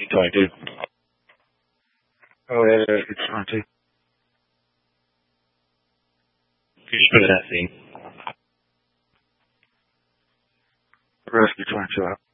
22. Oh, yeah, it's 20. Could you just put it in that scene? Rescue 22 out.